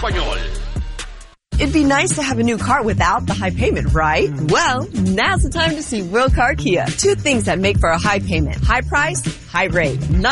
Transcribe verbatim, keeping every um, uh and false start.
español. It'd be nice to have a new car without the high payment, right? Well, now's the time to see Will Car Kia. Two things that make for a high payment. High price, high rate. Not